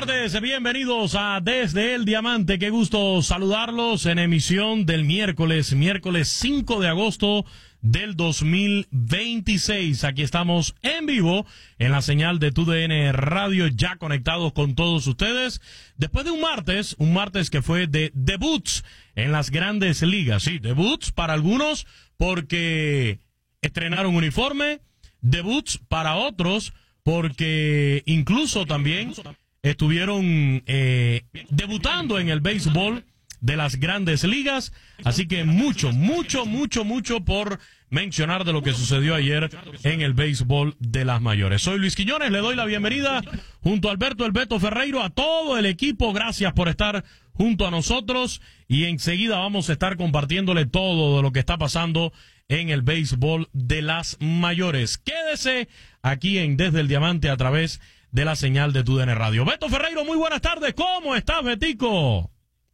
tardes, bienvenidos a Desde el Diamante. Qué gusto saludarlos en emisión del miércoles 5 de agosto del 2026. Aquí estamos en vivo en la señal de TUDN Radio, ya conectados con todos ustedes. Después de un martes que fue de debuts en las grandes ligas. Sí, debuts para algunos porque estrenaron uniforme, debuts para otros porque incluso también estuvieron debutando en el béisbol de las grandes ligas, así que mucho por mencionar de lo que sucedió ayer en el béisbol de las mayores. Soy Luis Quiñones, le doy la bienvenida junto a Alberto El Beto Ferreiro, a todo el equipo. Gracias por estar junto a nosotros y enseguida vamos a estar compartiéndole todo de lo que está pasando en el béisbol de las mayores. Quédese aquí en Desde el Diamante a través de la señal de TUDN Radio. Beto Ferreiro, muy buenas tardes. ¿Cómo estás, Betico?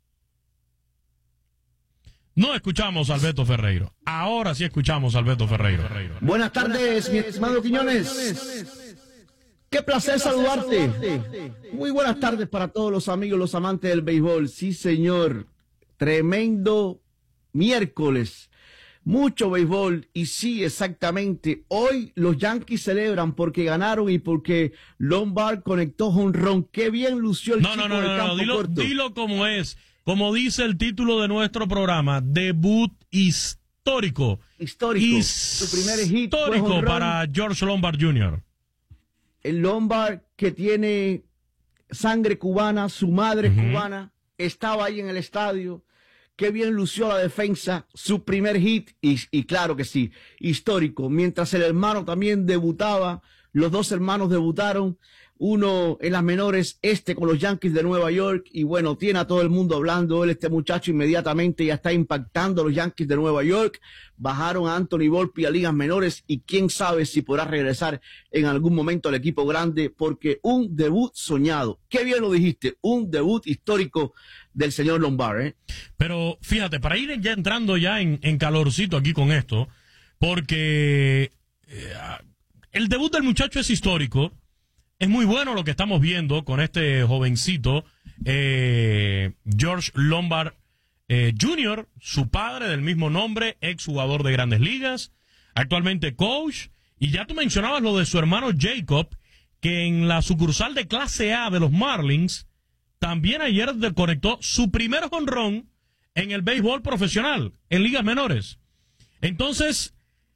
No escuchamos al Beto Ferreiro. Ahora sí escuchamos al Beto Ferreiro. Buenas tardes, mi estimado Quiñones. Qué placer saludarte. Muy buenas tardes para todos los amigos, los amantes del béisbol. Sí, señor. Tremendo miércoles. Mucho béisbol. Y sí, exactamente. Hoy los Yankees celebran porque ganaron y porque Lombard conectó jonrón. Qué bien lució el chico del campo corto. Dilo como es. Como dice el título de nuestro programa, debut histórico. Su primer hit fue histórico para George Lombard Jr. El Lombard que tiene sangre cubana, su madre cubana, estaba ahí en el estadio. Qué bien lució la defensa, su primer hit, y claro que sí, histórico. Mientras el hermano también debutaba, los dos hermanos debutaron, uno en las menores, con los Yankees de Nueva York, y bueno, tiene a todo el mundo hablando. Este muchacho inmediatamente ya está impactando a los Yankees de Nueva York. Bajaron a Anthony Volpe a ligas menores y quién sabe si podrá regresar en algún momento al equipo grande, porque un debut soñado. Qué bien lo dijiste, un debut histórico del señor Lombard, ¿eh? Pero fíjate, para ir ya entrando ya en calorcito aquí con esto, porque el debut del muchacho es histórico. Es muy bueno lo que estamos viendo con este jovencito, George Lombard Jr., su padre del mismo nombre, exjugador de Grandes Ligas, actualmente coach. Y ya tú mencionabas lo de su hermano Jacob, que en la sucursal de clase A de los Marlins, también ayer conectó su primer jonrón en el béisbol profesional, en ligas menores. Entonces,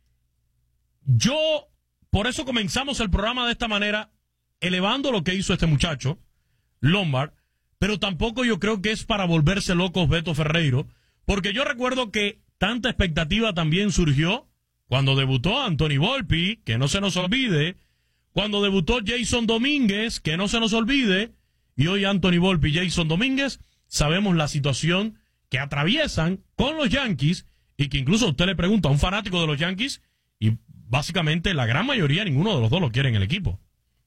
por eso comenzamos el programa de esta manera, elevando lo que hizo este muchacho, Lombard, pero tampoco yo creo que es para volverse locos Beto Ferreiro, porque yo recuerdo que tanta expectativa también surgió cuando debutó Anthony Volpe, que no se nos olvide, cuando debutó Jason Domínguez, que no se nos olvide, y hoy Anthony Volpe y Jason Domínguez, sabemos la situación que atraviesan con los Yankees, y que incluso usted le pregunta a un fanático de los Yankees, y básicamente la gran mayoría, ninguno de los dos lo quiere en el equipo.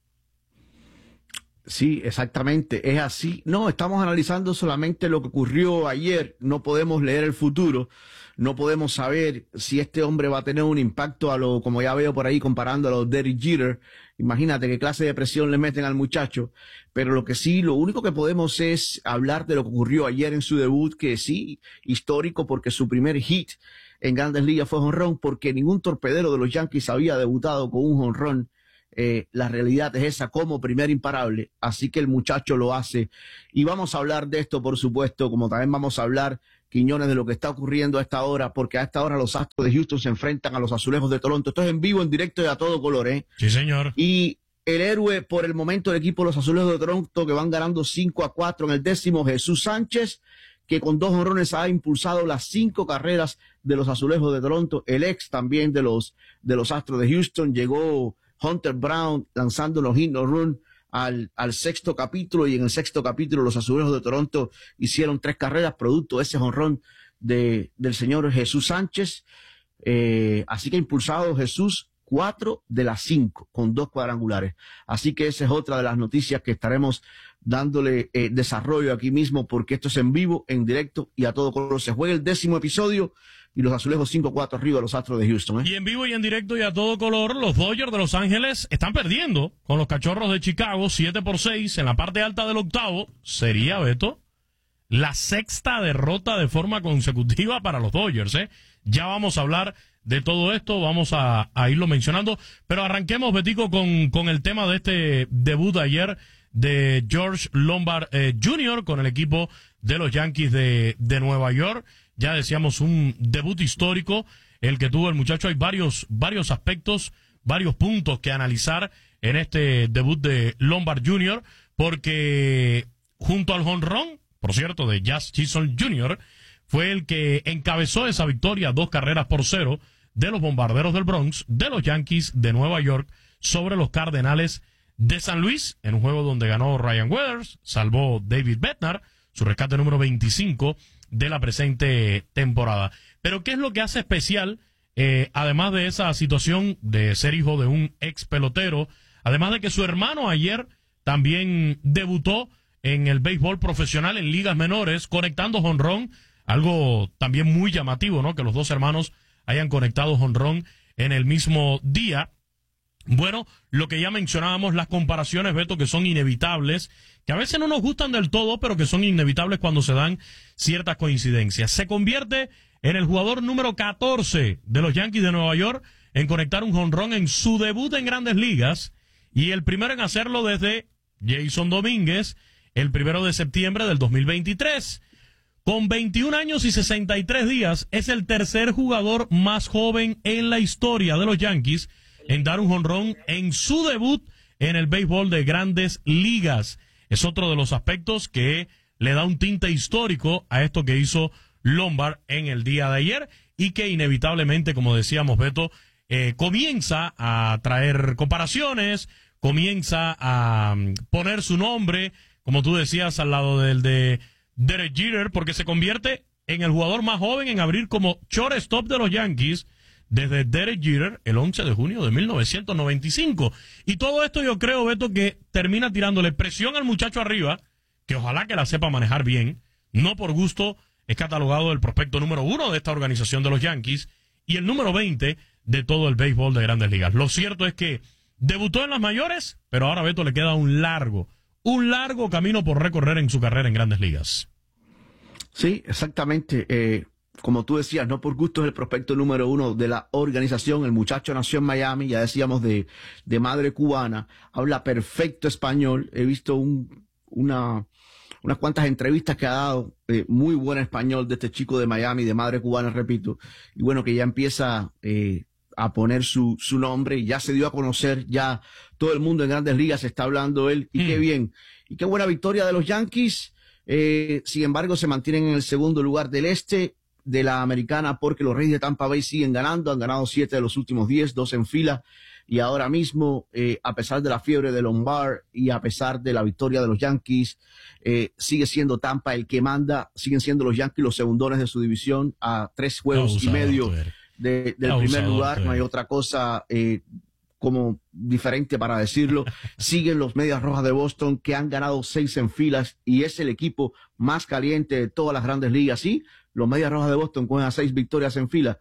Sí, exactamente, es así. No, estamos analizando solamente lo que ocurrió ayer, no podemos leer el futuro, no podemos saber si este hombre va a tener un impacto como ya veo por ahí comparando a los Derek Jeter. Imagínate qué clase de presión le meten al muchacho, pero lo único que podemos es hablar de lo que ocurrió ayer en su debut, que sí, histórico, porque su primer hit en Grandes Ligas fue jonrón, porque ningún torpedero de los Yankees había debutado con un jonrón. La realidad es esa, como primer imparable, así que el muchacho lo hace, y vamos a hablar de esto, por supuesto, como también vamos a hablar, Quiñones, de lo que está ocurriendo a esta hora, porque a esta hora los Astros de Houston se enfrentan a los Azulejos de Toronto. Esto es en vivo, en directo y a todo color, ¿eh? Sí, señor. Y el héroe por el momento del equipo de los Azulejos de Toronto, que van ganando 5-4 en el 10º, Jesús Sánchez, que con 2 jonrones ha impulsado las 5 carreras de los Azulejos de Toronto. El ex también de los Astros de Houston, llegó Hunter Brown lanzando los hit no run al 6º capítulo, y en el 6º capítulo los Azulejos de Toronto hicieron 3 carreras producto de ese jonrón del señor Jesús Sánchez. Así que ha impulsado Jesús 4 de las 5 con 2 cuadrangulares. Así que esa es otra de las noticias que estaremos dándole desarrollo aquí mismo, porque esto es en vivo, en directo y a todo color. Se juega el 10º episodio y los azulejos 5-4 arriba de los Astros de Houston. Y en vivo y en directo y a todo color, los Dodgers de Los Ángeles están perdiendo con los Cachorros de Chicago 7-6 en la parte alta del octavo. Sería, Beto, la sexta derrota de forma consecutiva para los Dodgers, ¿eh? Ya vamos a hablar de todo esto, vamos a irlo mencionando, pero arranquemos, Betico, con el tema de este debut de ayer de George Lombard Jr. con el equipo de los Yankees de Nueva York. Ya decíamos, un debut histórico el que tuvo el muchacho. Hay varios aspectos, varios puntos que analizar en este debut de Lombard Jr., porque junto al jonrón, por cierto, de Jazz Chisholm Jr., fue el que encabezó esa victoria 2-0 de los Bombarderos del Bronx, de los Yankees de Nueva York, sobre los Cardenales de San Luis, en un juego donde ganó Ryan Weathers, salvó David Bednar, su rescate número 25 de la presente temporada. Pero ¿qué es lo que hace especial, además de esa situación de ser hijo de un ex pelotero, además de que su hermano ayer también debutó en el béisbol profesional en ligas menores, conectando jonrón, algo también muy llamativo, ¿no? Que los dos hermanos hayan conectado jonrón en el mismo día. Bueno, lo que ya mencionábamos, las comparaciones, Beto, que son inevitables, que a veces no nos gustan del todo, pero que son inevitables cuando se dan ciertas coincidencias. Se convierte en el jugador número 14 de los Yankees de Nueva York en conectar un jonrón en su debut en Grandes Ligas, y el primero en hacerlo desde Jason Domínguez, el 1 de septiembre del 2023. Con 21 años y 63 días, es el tercer jugador más joven en la historia de los Yankees en dar un jonrón en su debut en el béisbol de Grandes Ligas. Es otro de los aspectos que le da un tinte histórico a esto que hizo Lombard en el día de ayer, y que inevitablemente, como decíamos, Beto, comienza a traer comparaciones, comienza a poner su nombre, como tú decías, al lado del de Derek Jeter, porque se convierte en el jugador más joven en abrir como shortstop de los Yankees desde Derek Jeter el 11 de junio de 1995. Y todo esto yo creo, Beto, que termina tirándole presión al muchacho arriba, que ojalá que la sepa manejar bien. No por gusto es catalogado el prospecto número 1 de esta organización de los Yankees y el número 20 de todo el béisbol de Grandes Ligas. Lo cierto es que debutó en las mayores, pero ahora, Beto, le queda un largo camino por recorrer en su carrera en Grandes Ligas. Sí, exactamente. Como tú decías, no por gusto es el prospecto número 1 de la organización. El muchacho nació en Miami, ya decíamos, de madre cubana, habla perfecto español. He visto unas cuantas entrevistas que ha dado, muy buen español de este chico de Miami, de madre cubana, repito. Y bueno, que ya empieza a poner su nombre, y ya se dio a conocer, ya todo el mundo en Grandes Ligas está hablando de él, y qué bien. Y qué buena victoria de los Yankees. Sin embargo, se mantienen en el segundo lugar del este de la americana, porque los Reyes de Tampa Bay siguen ganando, han ganado 7 de los últimos 10, 2 en fila, y ahora mismo, a pesar de la fiebre de Lombard y a pesar de la victoria de los Yankees, sigue siendo Tampa el que manda, siguen siendo los Yankees los segundones de su división a 3 juegos y medio del primer lugar. No hay otra cosa como diferente para decirlo. Siguen los Medias Rojas de Boston, que han ganado 6 en filas y es el equipo más caliente de todas las Grandes Ligas. Sí, los Medias Rojas de Boston con esas 6 victorias en fila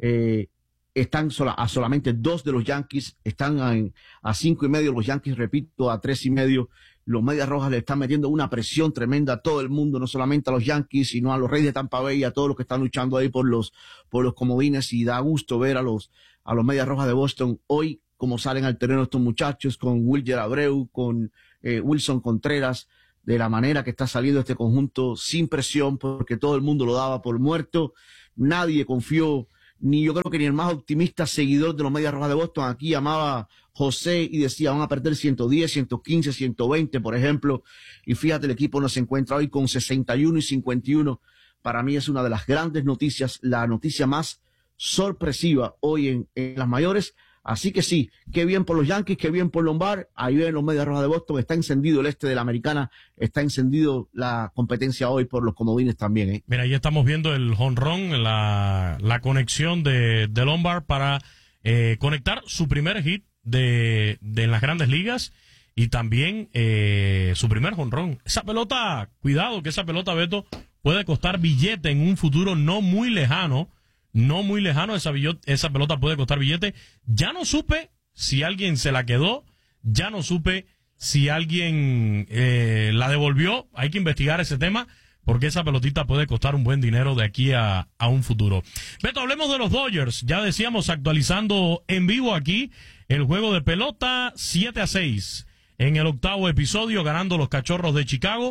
están a solamente 2 de los Yankees, están a 5 y medio los Yankees, repito, a 3 y medio. Los Medias Rojas le están metiendo una presión tremenda a todo el mundo, no solamente a los Yankees, sino a los Reyes de Tampa Bay y a todos los que están luchando ahí por los comodines, y da gusto ver a los Medias Rojas de Boston hoy, como salen al terreno estos muchachos, con Wilyer Abreu, con Wilson Contreras, de la manera que está saliendo este conjunto, sin presión, porque todo el mundo lo daba por muerto. Nadie confió, ni yo creo que ni el más optimista seguidor de los Medias Rojas de Boston aquí llamaba José y decía, van a perder 110, 115, 120, por ejemplo. Y fíjate, el equipo no se encuentra hoy con 61 y 51. Para mí es una de las grandes noticias, la noticia más sorpresiva hoy en las mayores. Así que sí, qué bien por los Yankees, qué bien por Lombard. Ahí ven los Medias Rojas de Boston. Está encendido el este de la americana. Está encendido la competencia hoy por los comodines también. Mira, ahí estamos viendo el jonrón, la conexión de Lombard para conectar su primer hit de en las Grandes Ligas, y también su primer jonrón. Esa pelota, cuidado que esa pelota, Beto, puede costar billete en un futuro no muy lejano, no muy lejano, esa pelota puede costar billete. Ya no supe si alguien se la quedó, ya no supe si alguien la devolvió. Hay que investigar ese tema, porque esa pelotita puede costar un buen dinero de aquí a un futuro. Beto, hablemos de los Dodgers. Ya decíamos, actualizando en vivo aquí el juego de pelota, 7-6 en el octavo episodio, ganando los Cachorros de Chicago,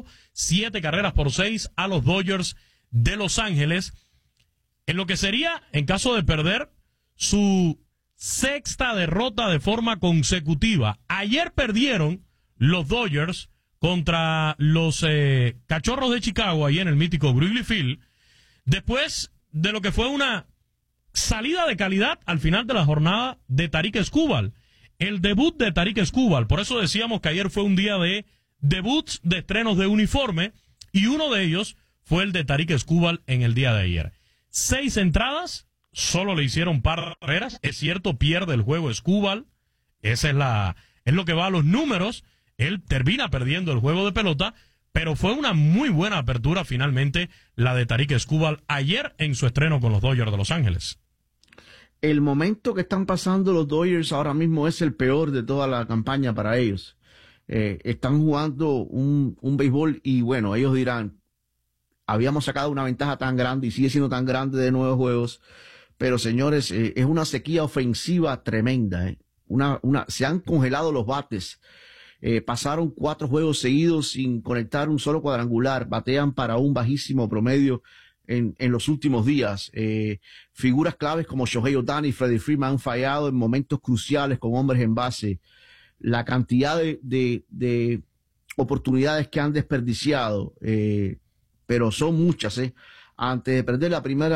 7-6 a los Dodgers de Los Ángeles, en lo que sería, en caso de perder, su sexta derrota de forma consecutiva. Ayer perdieron los Dodgers contra los Cachorros de Chicago, ahí en el mítico Wrigley Field, después de lo que fue una salida de calidad al final de la jornada de Tarik Skubal. El debut de Tarik Skubal. Por eso decíamos que ayer fue un día de debuts, de estrenos de uniforme, y uno de ellos fue el de Tarik Skubal en el día de ayer. 6 entradas, solo le hicieron par de carreras. Es cierto, pierde el juego Skubal. Esa es lo que va a los números. Él termina perdiendo el juego de pelota, pero fue una muy buena apertura finalmente la de Tarik Skubal ayer en su estreno con los Dodgers de Los Ángeles. El momento que están pasando los Dodgers ahora mismo es el peor de toda la campaña para ellos. Están jugando un béisbol y bueno, ellos dirán, habíamos sacado una ventaja tan grande y sigue siendo tan grande de 9 juegos, pero señores, es una sequía ofensiva tremenda. Se han congelado los bates. Pasaron 4 juegos seguidos sin conectar un solo cuadrangular, batean para un bajísimo promedio en los últimos días. Figuras claves como Shohei Ohtani y Freddie Freeman han fallado en momentos cruciales con hombres en base. La cantidad de oportunidades que han desperdiciado, pero son muchas. Antes de perder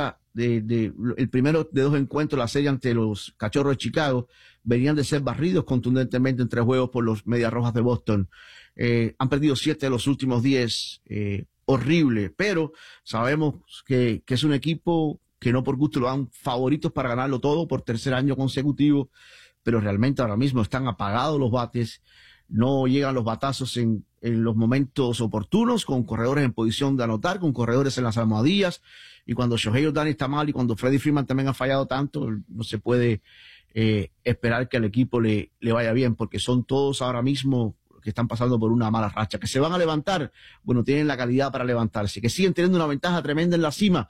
el primero de 2 encuentros, la serie ante los Cachorros de Chicago, venían de ser barridos contundentemente en 3 juegos por los Medias Rojas de Boston. Han perdido 7 de los últimos 10. Horrible, pero sabemos que es un equipo que no por gusto lo dan favoritos para ganarlo todo por 3er año consecutivo, pero realmente ahora mismo están apagados los bates, no llegan los batazos en los momentos oportunos, con corredores en posición de anotar, con corredores en las almohadillas, y cuando Shohei Ohtani está mal y cuando Freddie Freeman también ha fallado tanto, no se puede esperar que al equipo le vaya bien, porque son todos ahora mismo que están pasando por una mala racha, que se van a levantar, bueno, tienen la calidad para levantarse, que siguen teniendo una ventaja tremenda en la cima,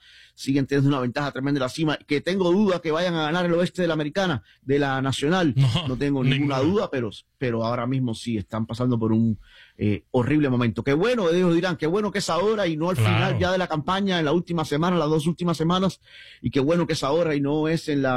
que tengo duda que vayan a ganar el oeste de la Americana, de la Nacional, no tengo ninguna duda, pero ahora mismo sí, están pasando por un horrible momento. Qué bueno, ellos dirán, qué bueno que es ahora y no al final ya de la campaña, en la última semana, las 2 últimas semanas, y qué bueno que es ahora y no es en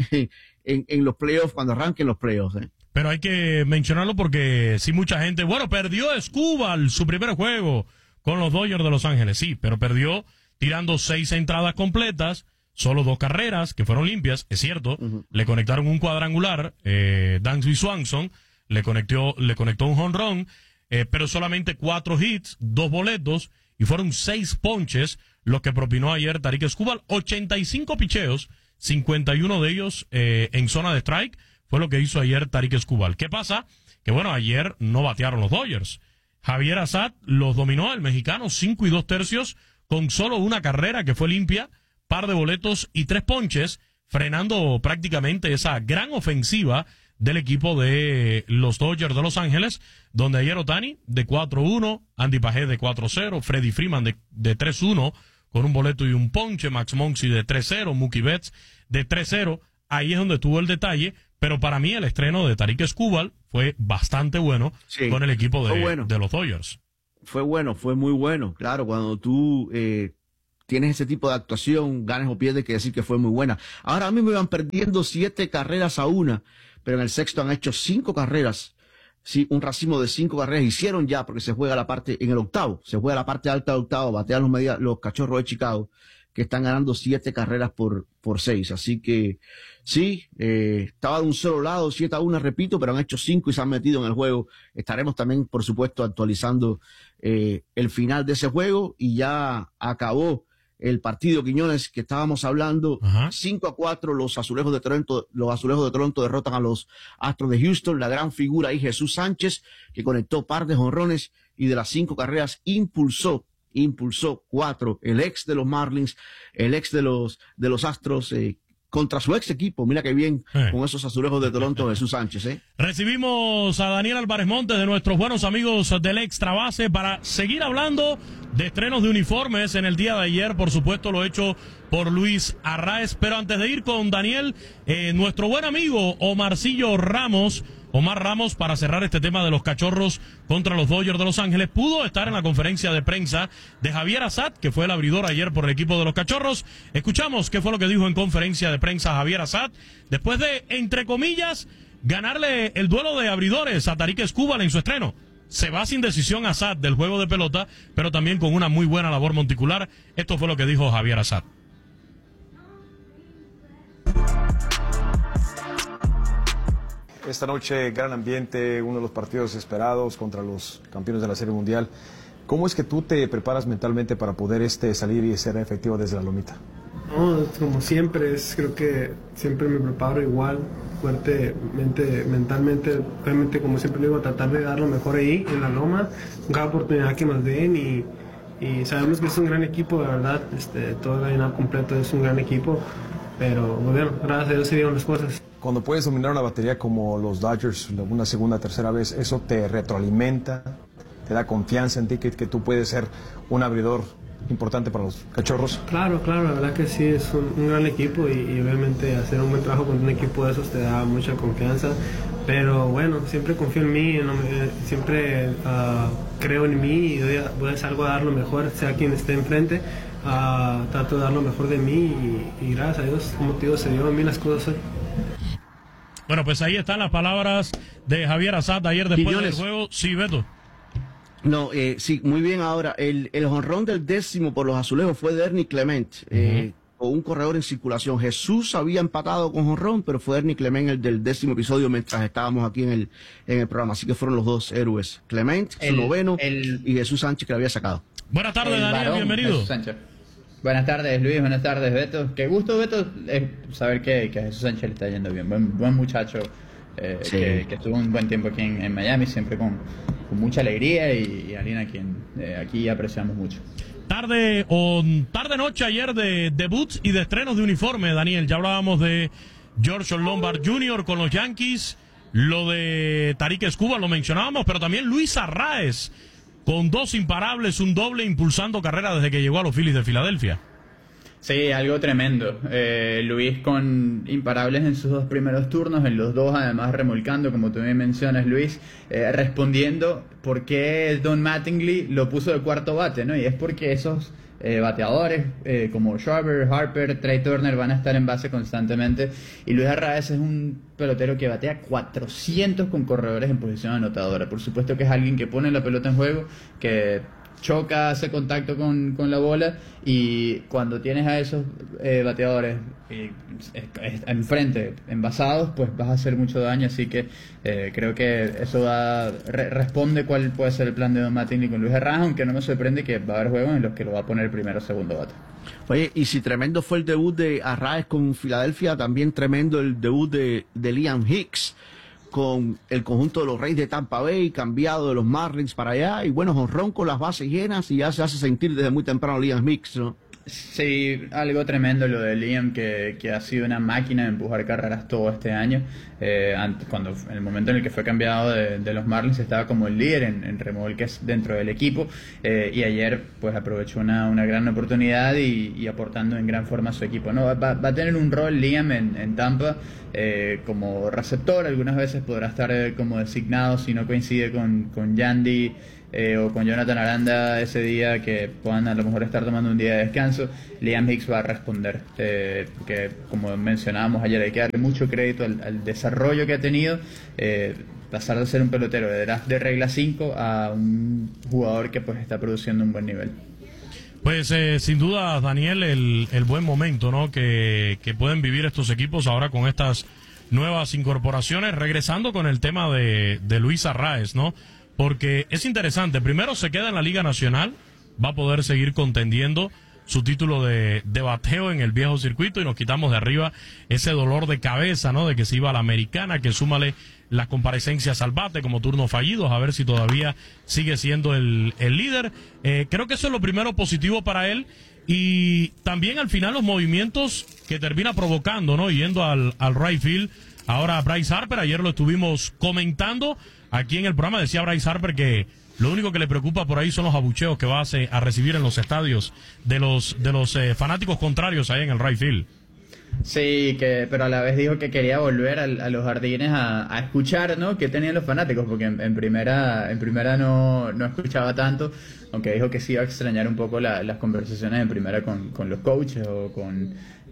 los playoffs, cuando arranquen los playoffs. Pero hay que mencionarlo porque sí, mucha gente, bueno, perdió Skubal su primer juego con los Dodgers de Los Ángeles, sí, pero perdió tirando 6 entradas completas, solo 2 carreras que fueron limpias, es cierto, le conectaron un cuadrangular, Dansby Swanson le conectó un home run, pero solamente 4 hits, 2 boletos, y fueron 6 ponches los que propinó ayer Tarik Skubal, 85 picheos, 51 de ellos en zona de strike, fue lo que hizo ayer Tarik Skubal. ¿Qué pasa? Que bueno, ayer no batearon los Dodgers. Javier Assad los dominó, el mexicano, 5 2/3, con solo una carrera que fue limpia, par de boletos y 3 ponches, frenando prácticamente esa gran ofensiva del equipo de los Dodgers de Los Ángeles, donde ayer Ohtani de 4-1, Andy Pajé de 4-0, Freddie Freeman de 3-1, con un boleto y un ponche, Max Muncy de 3-0, Mookie Betts de 3-0, ahí es donde tuvo el detalle. Pero para mí el estreno de Tarik Skubal fue bastante bueno, sí, con el equipo de los Dodgers. Fue bueno, fue muy bueno. Claro, cuando tú tienes ese tipo de actuación, ganes o pierdes, que decir que fue muy buena. Ahora mismo iban perdiendo 7-1, pero en el sexto han hecho 5 carreras. Sí, un racimo de 5 carreras hicieron ya, porque se juega la parte, en el octavo, se juega la parte alta del octavo, batean los Cachorros de Chicago, que están ganando 7 carreras por 6. Así que sí, estaba de un solo lado, 7-1, repito, pero han hecho 5 y se han metido en el juego. Estaremos también, por supuesto, actualizando el final de ese juego, y ya acabó el partido, Quiñones, que estábamos hablando. 5-4, los azulejos de Toronto derrotan a los Astros de Houston. La gran figura ahí, Jesús Sánchez, que conectó par de jonrones y de las 5 carreras impulsó impulsó 4, el ex de los Marlins, el ex de los Astros, contra su ex equipo. Mira qué bien con esos azulejos de Toronto, Jesús Sánchez. Recibimos a Daniel Álvarez Montes, de nuestros buenos amigos del Extra Base, para seguir hablando de estrenos de uniformes en el día de ayer. Por supuesto, lo hecho por Luis Arraez. Pero antes de ir con Daniel, nuestro buen amigo Omar Ramos, para cerrar este tema de los Cachorros contra los Dodgers de Los Ángeles, pudo estar en la conferencia de prensa de Javier Assad, que fue el abridor ayer por el equipo de los Cachorros. Escuchamos qué fue lo que dijo en conferencia de prensa Javier Assad, después de, entre comillas, ganarle el duelo de abridores a Tarik Skubal en su estreno. Se va sin decisión Assad del juego de pelota, pero también con una muy buena labor monticular. Esto fue lo que dijo Javier Assad. Esta noche, gran ambiente, uno de los partidos esperados contra los campeones de la Serie Mundial. ¿Cómo es que tú te preparas mentalmente para poder salir y ser efectivo desde la lomita? No, como siempre, creo que siempre me preparo igual, fuertemente, mentalmente, obviamente, como siempre digo, tratar de dar lo mejor ahí, en la loma, con cada oportunidad que nos den, y sabemos que es un gran equipo, de verdad, todo el line-up completo es un gran equipo, pero bueno, gracias a Dios se dieron las cosas. Cuando puedes dominar una batería como los Dodgers una segunda, tercera vez, ¿eso te retroalimenta, te da confianza en ti que tú puedes ser un abridor importante para los Cachorros? Claro, la verdad que sí, es un gran equipo y obviamente hacer un buen trabajo con un equipo de esos te da mucha confianza, pero bueno, siempre confío en mí, siempre creo en mí y voy a salgo a dar lo mejor, sea quien esté enfrente. Trato de dar lo mejor de mí y gracias a Dios, como te digo, se dio a mí las cosas hoy. Bueno, pues ahí están las palabras de Javier Assad ayer después del juego. Sí, Beto. No, sí, muy bien. Ahora, el jonrón del 10º por los azulejos fue de Ernie Clement, con un corredor en circulación. Jesús había empatado con jonrón, pero fue Ernie Clement el del 10º episodio mientras estábamos aquí en el programa. Así que fueron los dos héroes, Clement, su noveno, y Jesús Sánchez, que lo había sacado. Buenas tardes, Daniel, bienvenido. Buenas tardes, Luis, buenas tardes, Beto. Qué gusto, Beto, saber que a Jesús Sánchez le está yendo bien. Buen muchacho, sí. que estuvo un buen tiempo aquí en Miami, siempre con mucha alegría y alguien a quien aquí apreciamos mucho. Tarde-noche ayer de debuts y de estrenos de uniforme, Daniel. Ya hablábamos de George Lombard Jr. con los Yankees, lo de Tarik Skubal lo mencionábamos, pero también Luis Arraez, con 2 imparables, un doble, impulsando carrera desde que llegó a los Phillies de Filadelfia. Sí, algo tremendo. Luis con imparables en sus 2 primeros turnos, en los 2 además remolcando, como tú me mencionas, Luis, respondiendo por qué Don Mattingly lo puso de cuarto bate, ¿no? Y es porque esos bateadores como Schwarber, Harper, Trey Turner van a estar en base constantemente, y Luis Arraez es un pelotero que batea 400 con corredores en posición anotadora. Por supuesto que es alguien que pone la pelota en juego, que choca, hace contacto con la bola, y cuando tienes a esos bateadores enfrente, envasados, pues vas a hacer mucho daño. Así que creo que eso responde cuál puede ser el plan de Don Mattingly con Luis Arraez, aunque no me sorprende que va a haber juegos en los que lo va a poner primero o segundo bate. Oye, y si tremendo fue el debut de Arraez con Filadelfia, también tremendo el debut de Liam Hicks con el conjunto de los Reyes de Tampa Bay, cambiado de los Marlins para allá, y bueno, jonrón con las bases llenas, y ya se hace sentir desde muy temprano Liam Hicks, ¿no? Sí, algo tremendo lo de Liam, que ha sido una máquina de empujar carreras todo este año. En el momento en el que fue cambiado de los Marlins, estaba como el líder en remolques dentro del equipo, y ayer pues aprovechó una gran oportunidad y aportando en gran forma a su equipo, ¿no? Va a tener un rol Liam en Tampa como receptor. Algunas veces podrá estar como designado si no coincide con Yandy o con Jonathan Aranda ese día, que puedan a lo mejor estar tomando un día de descanso. Liam Hicks va a responder, que como mencionábamos ayer, hay que darle mucho crédito al desarrollo que ha tenido, pasar de ser un pelotero de draft de regla 5 a un jugador que pues está produciendo un buen nivel. Pues sin duda, Daniel, el buen momento, ¿no?, que pueden vivir estos equipos ahora con estas nuevas incorporaciones, regresando con el tema de Luis Arraez, ¿no? Porque es interesante. Primero, se queda en la Liga Nacional, va a poder seguir contendiendo su título de bateo en el viejo circuito, y nos quitamos de arriba ese dolor de cabeza, ¿no?, de que se iba a la Americana, que súmale las comparecencias al bate como turnos fallidos, a ver si todavía sigue siendo el líder. Creo que eso es lo primero positivo para él. Y también al final los movimientos que termina provocando, ¿no? Yendo al right field. Ahora Bryce Harper, ayer lo estuvimos comentando aquí en el programa, decía Bryce Harper que lo único que le preocupa por ahí son los abucheos que va a recibir en los estadios de los fanáticos contrarios ahí en el right field. Sí, pero a la vez dijo que quería volver a los jardines a escuchar, ¿no? Qué tenían los fanáticos, porque en primera no escuchaba tanto, aunque dijo que sí iba a extrañar un poco las conversaciones en primera con los coaches o con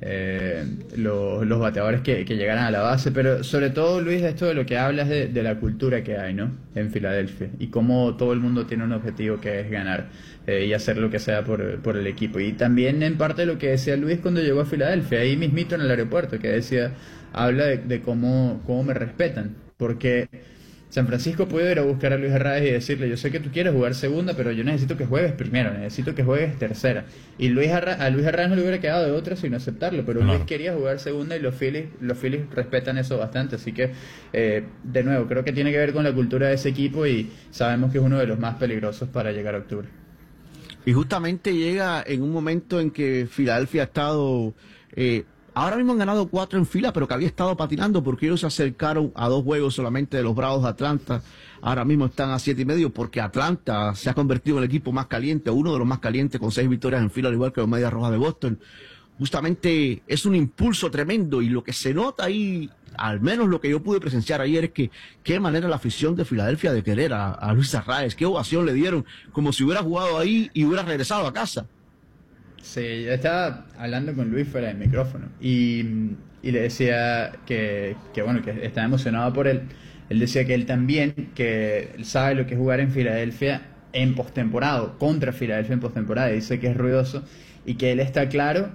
los bateadores que llegaran a la base. Pero sobre todo, Luis, esto de lo que hablas de la cultura que hay, ¿no? En Filadelfia, y cómo todo el mundo tiene un objetivo que es ganar y hacer lo que sea por el equipo. Y también en parte lo que decía Luis cuando llegó a Filadelfia, ahí mismito en el aeropuerto, que decía, habla de cómo me respetan, porque San Francisco puede ir a buscar a Luis Arraez y decirle, yo sé que tú quieres jugar segunda, pero yo necesito que juegues primero, necesito que juegues tercera. Y a Luis Arraez no le hubiera quedado de otra sino aceptarlo, pero Luis quería jugar segunda y los Phillies respetan eso bastante. Así que, de nuevo, creo que tiene que ver con la cultura de ese equipo y sabemos que es uno de los más peligrosos para llegar a octubre. Y justamente llega en un momento en que Filadelfia ha estado... ahora mismo han ganado 4 en fila, pero que había estado patinando porque ellos se acercaron a 2 juegos solamente de los Bravos de Atlanta. Ahora mismo están a 7.5 porque Atlanta se ha convertido en el equipo más caliente, uno de los más calientes, con 6 victorias en fila, al igual que los Medias Rojas de Boston. Justamente es un impulso tremendo, y lo que se nota ahí, al menos lo que yo pude presenciar ayer, es que qué manera la afición de Filadelfia de querer a Luis Arraez, qué ovación le dieron, como si hubiera jugado ahí y hubiera regresado a casa. Sí, yo estaba hablando con Luis fuera del micrófono y le decía que estaba emocionado por él. Él decía que él también, que él sabe lo que es jugar en Filadelfia en postemporada, contra Filadelfia en postemporada, y dice que es ruidoso y que él está claro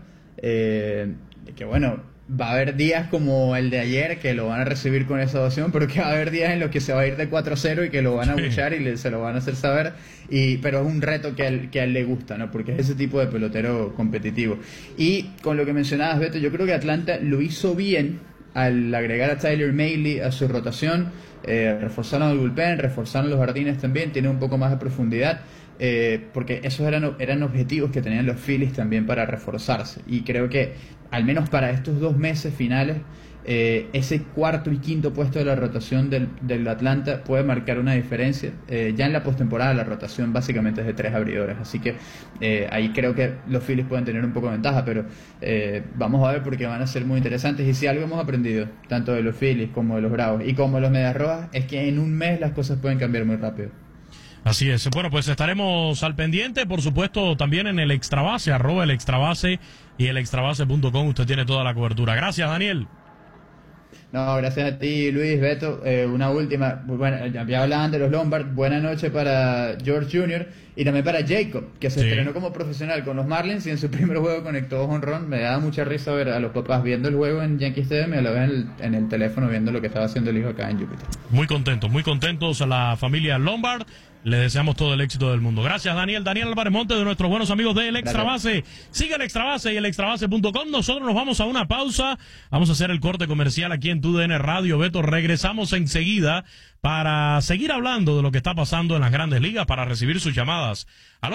que va a haber días como el de ayer que lo van a recibir con esa ovación, pero que va a haber días en los que se va a ir de 4-0 y que lo van a abuchear y se lo van a hacer saber, pero es un reto que a él le gusta, ¿no? Porque es ese tipo de pelotero competitivo. Y con lo que mencionabas, Beto, yo creo que Atlanta lo hizo bien al agregar a Tyler Mahle a su rotación, reforzaron el bullpen, reforzaron los jardines también, tiene un poco más de profundidad. Porque esos eran objetivos que tenían los Phillies también para reforzarse, y creo que al menos para estos 2 meses finales ese cuarto y quinto puesto de la rotación del Atlanta puede marcar una diferencia. Ya en la postemporada la rotación básicamente es de 3 abridores, así que ahí creo que los Phillies pueden tener un poco de ventaja, pero vamos a ver, porque van a ser muy interesantes. Y si algo hemos aprendido tanto de los Phillies como de los Bravos y como de los Medias Rojas, es que en un mes las cosas pueden cambiar muy rápido. Así es. Bueno, pues estaremos al pendiente, por supuesto, también en el Extrabase, @el Extrabase y el extrabase.com. Usted tiene toda la cobertura. Gracias, Daniel. No, gracias a ti, Luis, Beto. Una última, bueno, ya hablaban de los Lombard. Buena noche para George Jr. y también para Jacob, que se estrenó como profesional con los Marlins y en su primer juego conectó jonrón. Me daba mucha risa ver a los papás viendo el juego en Yankee Stadium y a la vez en el teléfono viendo lo que estaba haciendo el hijo acá en Júpiter. Muy contentos a la familia Lombard. Les deseamos todo el éxito del mundo. Gracias, Daniel. Daniel Álvarez Monte, de nuestros buenos amigos del Extrabase. Sigue el Extrabase y el extrabase.com. Nosotros nos vamos a una pausa. Vamos a hacer el corte comercial aquí en TUDN Radio. Beto, regresamos enseguida para seguir hablando de lo que está pasando en las Grandes Ligas, para recibir sus llamadas al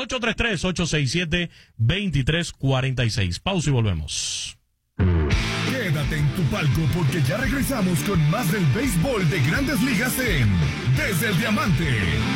833-867-2346. Pausa y volvemos. Quédate en tu palco, porque ya regresamos con más del béisbol de Grandes Ligas en Desde el Diamante.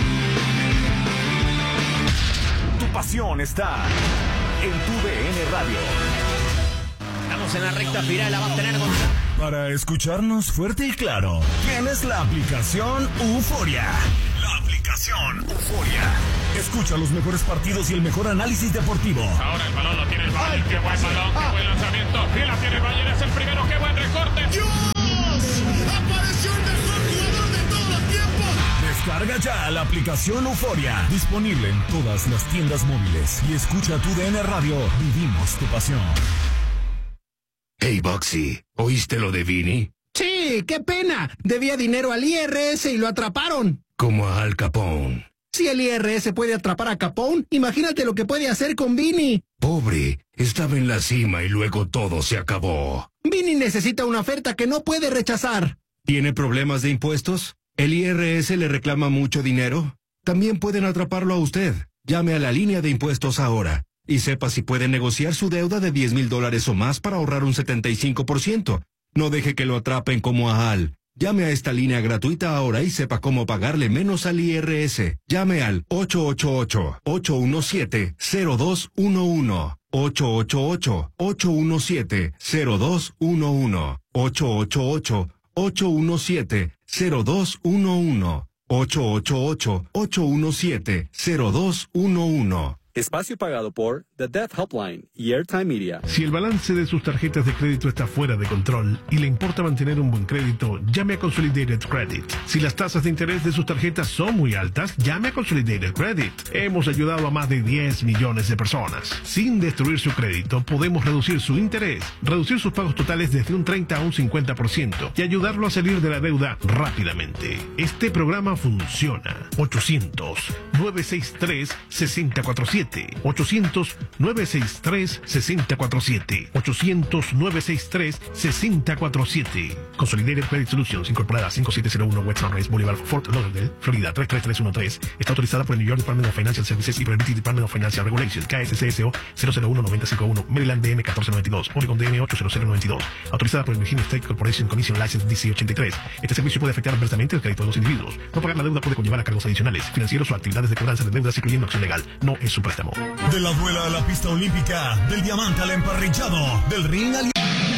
Tu pasión está en TUDN Radio. Estamos en la recta final, la va a tener Para escucharnos fuerte y claro, tienes la aplicación Euforia. La aplicación Euforia. Escucha los mejores partidos y el mejor análisis deportivo. Ahora el balón lo tiene el Valle. Qué buen balón, qué buen lanzamiento. Y la tiene el Valle, es el primero. Qué buen recorte. ¡Dios! ¡Apareció el mejor jugador de todos los tiempos! Descarga ya la aplicación Euforia. Disponible en todas las tiendas móviles. Y escucha TUDN Radio. Vivimos tu pasión. Hey, Boxy, ¿oíste lo de Vini? Sí, qué pena. Debía dinero al IRS y lo atraparon. Como a Al Capone. Si el IRS puede atrapar a Capone, imagínate lo que puede hacer con Vini. Pobre, estaba en la cima y luego todo se acabó. Vini necesita una oferta que no puede rechazar. ¿Tiene problemas de impuestos? ¿El IRS le reclama mucho dinero? También pueden atraparlo a usted. Llame a la línea de impuestos ahora y sepa si puede negociar su deuda de $10,000 o más para ahorrar un 75%. No deje que lo atrapen como a Al. Llame a esta línea gratuita ahora y sepa cómo pagarle menos al IRS. Llame al 888-817-0211. 888-817-0211. 888-817-0211. 888-817-0211. Espacio pagado por The Death Helpline y Airtime Media. Si el balance de sus tarjetas de crédito está fuera de control y le importa mantener un buen crédito, llame a Consolidated Credit. Si las tasas de interés de sus tarjetas son muy altas, llame a Consolidated Credit. Hemos ayudado a más de 10 millones de personas. Sin destruir su crédito, podemos reducir su interés, reducir sus pagos totales desde un 30 a un 50% y ayudarlo a salir de la deuda rápidamente. Este programa funciona. 800-963-6047. 800-963-6047. 800-963-6047. Consolidated Credit Solutions, incorporada 5701 West Sunrise Boulevard, Fort Lauderdale, Florida 33313. Está autorizada por el New York Department of Financial Services y por el British Department of Financial Regulations, KSCSO 001-951, Maryland DM 1492, Oregon DM 80092. Autorizada por el Virginia State Corporation Commission License DC 83. Este servicio puede afectar adversamente el crédito de los individuos. No pagar la deuda puede conllevar a cargos adicionales, financieros o actividades de cobranza de deudas, incluyendo acción legal. No es un préstamo. De la duela a la pista olímpica, del diamante al emparrillado, del ring al...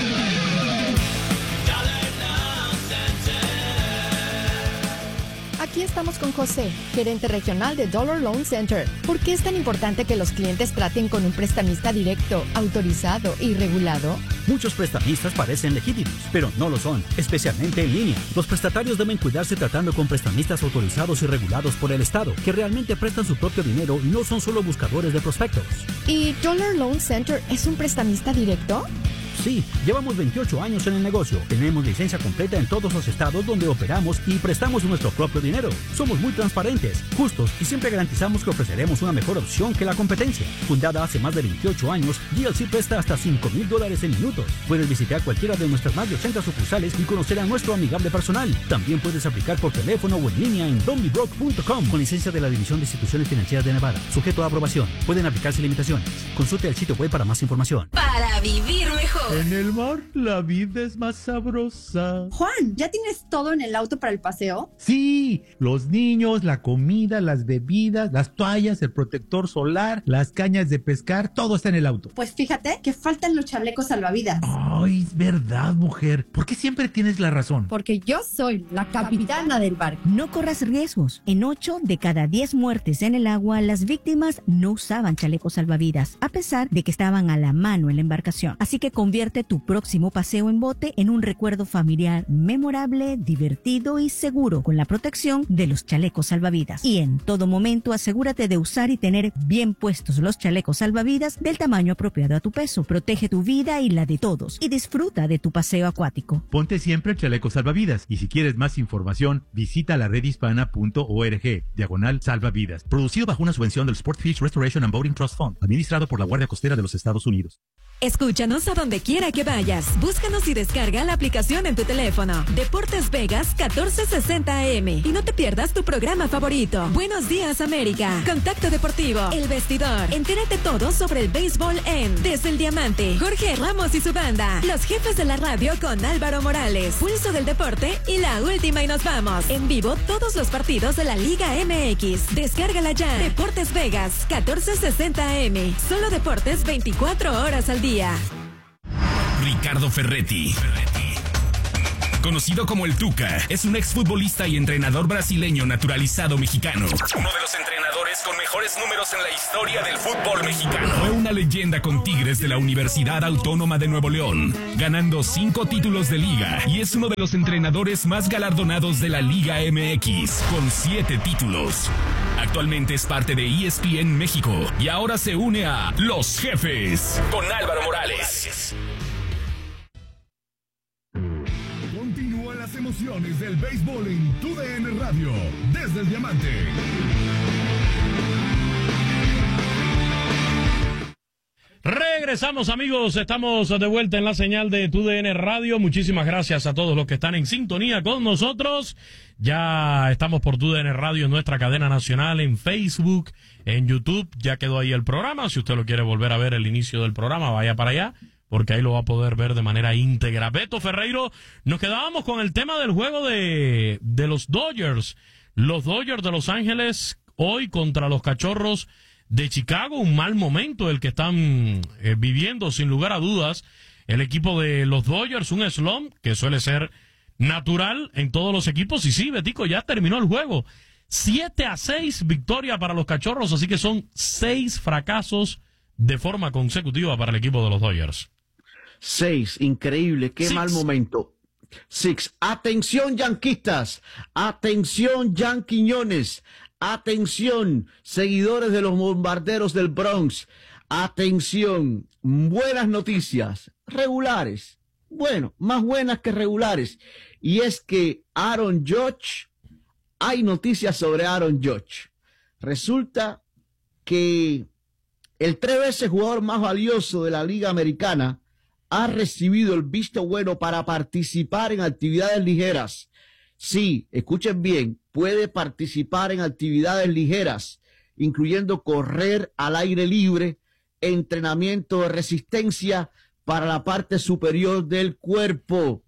Aquí estamos con José, gerente regional de Dollar Loan Center. ¿Por qué es tan importante que los clientes traten con un prestamista directo, autorizado y regulado? Muchos prestamistas parecen legítimos, pero no lo son, especialmente en línea. Los prestatarios deben cuidarse tratando con prestamistas autorizados y regulados por el Estado, que realmente prestan su propio dinero y no son solo buscadores de prospectos. ¿Y Dollar Loan Center es un prestamista directo? Sí, llevamos 28 años en el negocio. Tenemos licencia completa en todos los estados donde operamos y prestamos nuestro propio dinero. Somos muy transparentes, justos y siempre garantizamos que ofreceremos una mejor opción que la competencia. Fundada hace más de 28 años, GLC presta hasta $5,000 en minutos. Puedes visitar cualquiera de nuestras más de 80 sucursales y conocer a nuestro amigable personal. También puedes aplicar por teléfono o en línea en donbybroke.com con licencia de la División de Instituciones Financieras de Nevada. Sujeto a aprobación. Pueden aplicarse limitaciones. Consulte el sitio web para más información. Para vivir mejor. En el mar, la vida es más sabrosa. Juan, ¿ya tienes todo en el auto para el paseo? Sí, los niños, la comida, las bebidas, las toallas, el protector solar, las cañas de pescar, todo está en el auto. Pues fíjate que faltan los chalecos salvavidas. Ay, es verdad, mujer. ¿Por qué siempre tienes la razón? Porque yo soy la capitana del barco. No corras riesgos. En 8 de cada 10 muertes en el agua, las víctimas no usaban chalecos salvavidas, a pesar de que estaban a la mano en la embarcación. Así que convierte tu próximo paseo en bote en un recuerdo familiar memorable, divertido y seguro con la protección de los chalecos salvavidas. Y en todo momento asegúrate de usar y tener bien puestos los chalecos salvavidas del tamaño apropiado a tu peso. Protege tu vida y la de todos y disfruta de tu paseo acuático. Ponte siempre el chaleco salvavidas y si quieres más información visita la redhispana.org/salvavidas. Producido bajo una subvención del Sportfish Restoration and Boating Trust Fund, administrado por la Guardia Costera de los Estados Unidos. Escúchanos a donde quiera que vayas. Búscanos y descarga la aplicación en tu teléfono. Deportes Vegas 1460 AM. Y no te pierdas tu programa favorito. Buenos días, América. Contacto Deportivo. El Vestidor. Entérate todo sobre el béisbol en Desde el Diamante. Jorge Ramos y su banda. Los jefes de la radio con Álvaro Morales. Pulso del Deporte y la última y nos vamos. En vivo todos los partidos de la Liga MX. Descárgala ya. Deportes Vegas 1460 AM. Solo deportes 24 horas al día. Ricardo Ferretti. Conocido como el Tuca, es un exfutbolista y entrenador brasileño naturalizado mexicano. Uno de los entrenadores con mejores números en la historia del fútbol mexicano. Fue una leyenda con Tigres de la Universidad Autónoma de Nuevo León, ganando 5 títulos de liga y es uno de los entrenadores más galardonados de la Liga MX, con 7 títulos. Actualmente es parte de ESPN México y ahora se une a Los Jefes con Álvaro Morales. Continúan las emociones del béisbol en TUDN Radio, desde el Diamante. Regresamos, amigos, estamos de vuelta en la señal de TUDN Radio. Muchísimas gracias a todos los que están en sintonía con nosotros. Ya estamos por TUDN Radio en nuestra cadena nacional, en Facebook, en YouTube. Ya quedó ahí el programa. Si usted lo quiere volver a ver el inicio del programa, vaya para allá, porque ahí lo va a poder ver de manera íntegra. Beto Ferreiro, nos quedábamos con el tema del juego de los Dodgers. Los Dodgers de Los Ángeles hoy contra los Cachorros de Chicago. Un mal momento el que están viviendo, sin lugar a dudas, el equipo de los Dodgers. Un slump que suele ser natural en todos los equipos. Y sí, Betico, ya terminó el juego. 7-6 victoria para los Cachorros, así que son 6 fracasos de forma consecutiva para el equipo de los Dodgers. 6, increíble, qué mal momento. 6, atención yanquistas, atención yanquiñones, atención seguidores de los bombarderos del Bronx, atención, buenas noticias, regulares, bueno, más buenas que regulares, y es que Aaron Judge, hay noticias sobre Aaron Judge. Resulta que el 3 veces jugador más valioso de la Liga Americana ha recibido el visto bueno para participar en actividades ligeras. Sí, escuchen bien, puede participar en actividades ligeras, incluyendo correr al aire libre, entrenamiento de resistencia para la parte superior del cuerpo.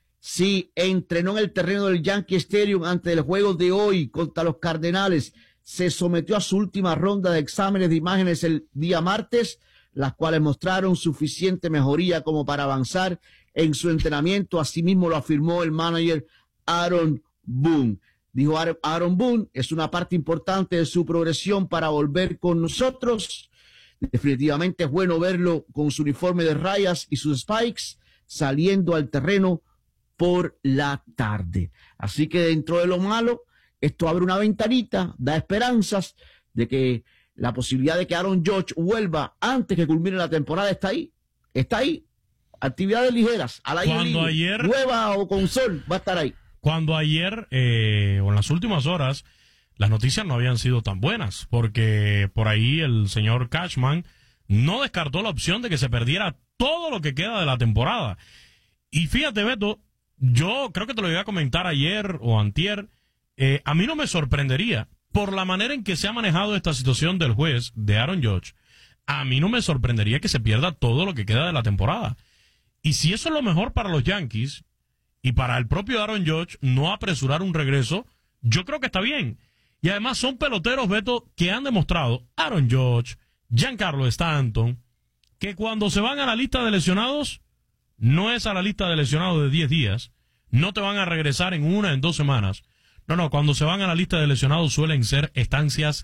Sí, entrenó en el terreno del Yankee Stadium antes del juego de hoy contra los Cardenales. Se sometió a su última ronda de exámenes de imágenes el día martes, las cuales mostraron suficiente mejoría como para avanzar en su entrenamiento. Asimismo lo afirmó el manager Aaron Boone. Dijo Aaron Boone, es una parte importante de su progresión para volver con nosotros. Definitivamente es bueno verlo con su uniforme de rayas y sus spikes saliendo al terreno por la tarde. Así que dentro de lo malo, esto abre una ventanita, da esperanzas de que la posibilidad de que Aaron Judge vuelva antes que culmine la temporada está ahí. Está ahí. Actividades ligeras, al aire libre, llueva o con sol, va a estar ahí. Cuando ayer, o en las últimas horas, las noticias no habían sido tan buenas, porque por ahí el señor Cashman no descartó la opción de que se perdiera todo lo que queda de la temporada. Y fíjate, Beto, yo creo que te lo iba a comentar ayer o antier, a mí no me sorprendería, por la manera en que se ha manejado esta situación del juez de Aaron Judge, a mí no me sorprendería que se pierda todo lo que queda de la temporada. Y si eso es lo mejor para los Yankees y para el propio Aaron Judge, no apresurar un regreso, yo creo que está bien. Y además son peloteros, Beto, que han demostrado, Aaron Judge, Giancarlo Stanton, que cuando se van a la lista de lesionados, no es a la lista de lesionados de 10 días, no te van a regresar en 1, en 2 semanas. No, cuando se van a la lista de lesionados suelen ser estancias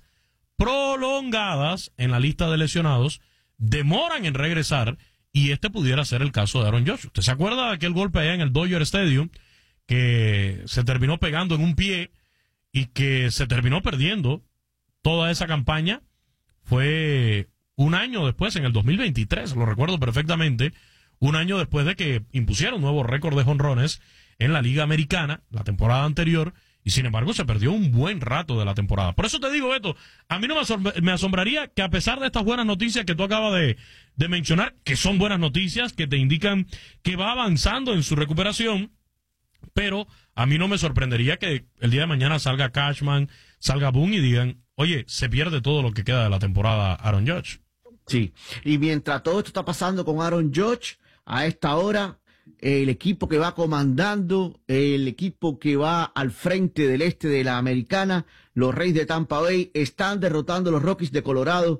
prolongadas en la lista de lesionados, demoran en regresar, y este pudiera ser el caso de Aaron Judge. ¿Usted se acuerda de aquel golpe allá en el Dodger Stadium que se terminó pegando en un pie y que se terminó perdiendo toda esa campaña? Fue un año después, en el 2023, lo recuerdo perfectamente, un año después de que impusieron un nuevo récord de jonrones en la Liga Americana, la temporada anterior, y sin embargo se perdió un buen rato de la temporada. Por eso te digo, Beto, a mí no me asombraría que a pesar de estas buenas noticias que tú acabas de mencionar, que son buenas noticias, que te indican que va avanzando en su recuperación, pero a mí no me sorprendería que el día de mañana salga Cashman, salga Boone y digan, oye, se pierde todo lo que queda de la temporada Aaron Judge. Sí, y mientras todo esto está pasando con Aaron Judge, a esta hora, el equipo que va comandando, el equipo que va al frente del este de la Americana, los Reyes de Tampa Bay, están derrotando a los Rockies de Colorado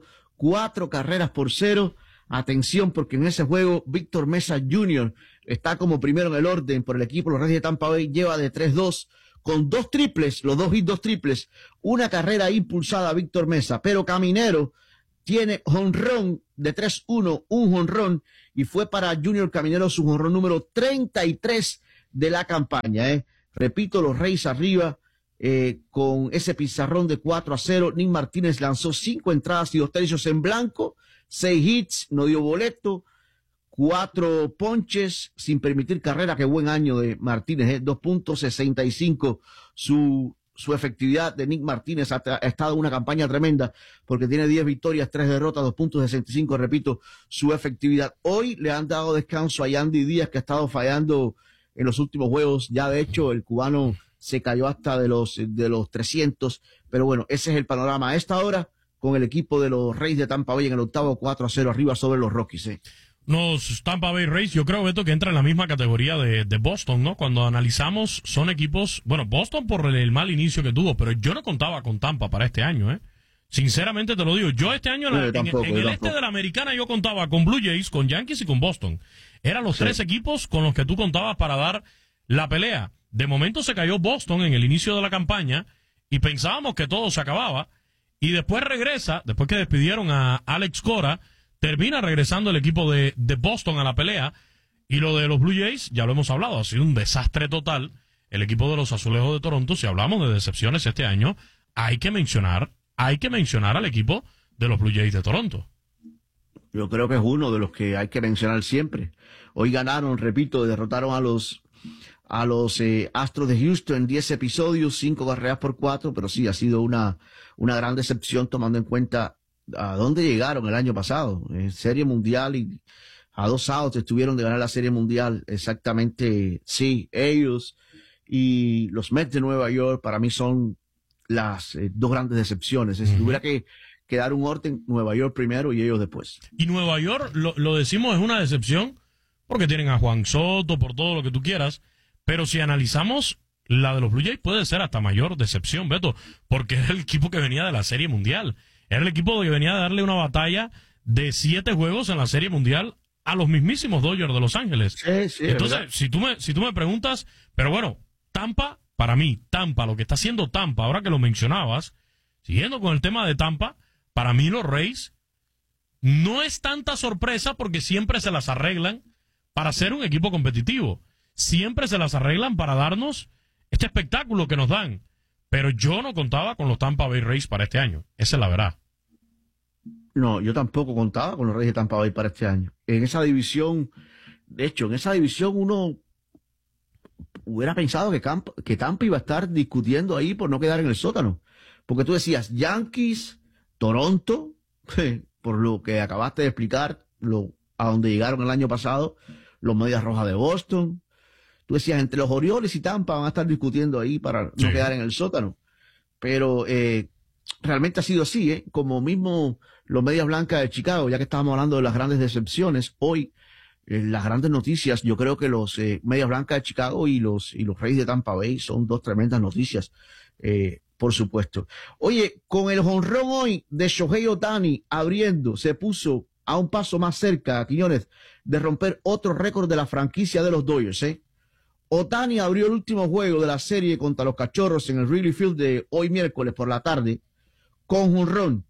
4-0. Atención, porque en ese juego Víctor Mesa Jr. está como primero en el orden por el equipo. Los Reyes de Tampa Bay lleva de 3-2 con 2 triples, los 2 hits, 2 triples, una carrera impulsada a Víctor Mesa, pero Caminero tiene jonrón de 3-1, un jonrón, y fue para Junior Caminero su jonrón número 33 de la campaña. Repito, los Reyes arriba con ese pizarrón de 4-0. Nick Martínez lanzó 5 entradas y 2 tercios en blanco, 6 hits, no dio boleto, 4 ponches sin permitir carrera. Qué buen año de Martínez, 2.65 su su efectividad de Nick Martínez ha estado en una campaña tremenda porque tiene 10 victorias, 3 derrotas, 2.65, repito, su efectividad. Hoy le han dado descanso a Yandy Díaz, que ha estado fallando en los últimos juegos. Ya de hecho el cubano se cayó hasta de los 300, pero bueno, ese es el panorama a esta hora con el equipo de los Rays de Tampa Bay en el octavo, 4-0 arriba sobre los Rockies. Los Tampa Bay Rays, yo creo, Beto, que entra en la misma categoría de Boston, ¿no? Cuando analizamos, son equipos, bueno, Boston por el mal inicio que tuvo, pero yo no contaba con Tampa para este año, ¿eh? Sinceramente te lo digo, yo este año en el este de la Americana yo contaba con Blue Jays, con Yankees y con Boston. Eran los tres equipos con los que tú contabas para dar la pelea. De momento se cayó Boston en el inicio de la campaña y pensábamos que todo se acababa y después regresa, después que despidieron a Alex Cora, termina regresando el equipo de Boston a la pelea. Y lo de los Blue Jays, ya lo hemos hablado, ha sido un desastre total. El equipo de los Azulejos de Toronto, si hablamos de decepciones este año, hay que mencionar al equipo de los Blue Jays de Toronto. Yo creo que es uno de los que hay que mencionar siempre. Hoy ganaron, repito, derrotaron a los Astros de Houston en 10 episodios, 5 carreras por 4, pero sí, ha sido una gran decepción tomando en cuenta a dónde llegaron el año pasado, en Serie Mundial, y a 2 outs estuvieron de ganar la Serie Mundial. Exactamente, sí, ellos y los Mets de Nueva York para mí son las dos grandes decepciones. Si tuviera que dar un orden, Nueva York primero y ellos después. Y Nueva York, lo decimos, es una decepción porque tienen a Juan Soto, por todo lo que tú quieras, pero si analizamos, la de los Blue Jays puede ser hasta mayor decepción, Beto, porque es el equipo que venía de la Serie Mundial. Era el equipo que venía a darle una batalla de 7 juegos en la Serie Mundial a los mismísimos Dodgers de Los Ángeles. Sí, entonces, si tú me preguntas, pero bueno, Tampa, para mí, lo que está haciendo Tampa, ahora que lo mencionabas, siguiendo con el tema de Tampa, para mí los Rays no es tanta sorpresa porque siempre se las arreglan para ser un equipo competitivo. Siempre se las arreglan para darnos este espectáculo que nos dan. Pero yo no contaba con los Tampa Bay Rays para este año. Esa es la verdad. No, yo tampoco contaba con los Rays de Tampa Bay para este año. En esa división, de hecho, uno hubiera pensado que Tampa iba a estar discutiendo ahí por no quedar en el sótano. Porque tú decías, Yankees, Toronto, por lo que acabaste de explicar, a donde llegaron el año pasado, los Medias Rojas de Boston. Tú decías, entre los Orioles y Tampa van a estar discutiendo ahí para no quedar en el sótano. Pero realmente ha sido así, como mismo los Medias Blancas de Chicago, ya que estábamos hablando de las grandes decepciones, hoy las grandes noticias, yo creo que los Medias Blancas de Chicago y los Rays de Tampa Bay son dos tremendas noticias, por supuesto. Oye, con el jonrón hoy de Shohei Ohtani abriendo, se puso a un paso más cerca, Quiñones, de romper otro récord de la franquicia de los Dodgers, Ohtani abrió el último juego de la serie contra los Cachorros en el Wrigley Field de hoy miércoles por la tarde con jonrón.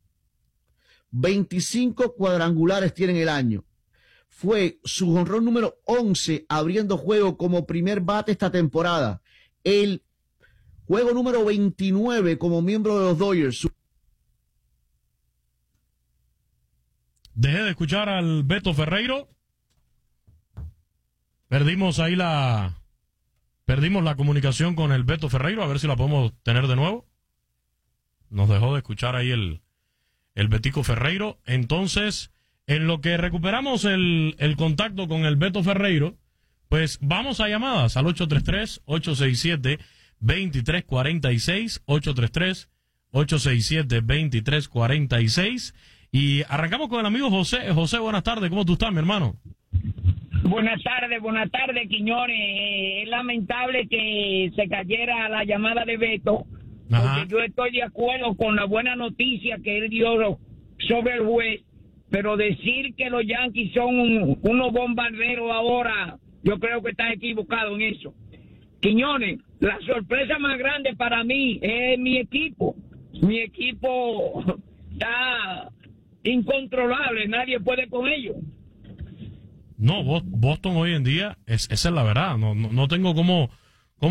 25 cuadrangulares tiene en el año. Fue su jonrón número 11 abriendo juego como primer bate esta temporada. El juego número 29 como miembro de los Dodgers. Dejé de escuchar al Beto Ferreiro. Perdimos la comunicación con el Beto Ferreiro, a ver si la podemos tener de nuevo. Nos dejó de escuchar ahí el Betico Ferreiro. Entonces, en lo que recuperamos el contacto con el Beto Ferreiro, pues vamos a llamadas al 833-867-2346, 833-867-2346. Y arrancamos con el amigo José. José, buenas tardes, ¿cómo tú estás, mi hermano? Buenas tardes, Quiñones. Es lamentable que se cayera la llamada de Beto, porque yo estoy de acuerdo con la buena noticia que él dio sobre el juez, pero decir que los Yankees son unos bombarderos ahora, yo creo que estás equivocado en eso. Quiñones, la sorpresa más grande para mí es mi equipo. Mi equipo está incontrolable, nadie puede con ellos. No, Boston hoy en día, esa es la verdad, no tengo cómo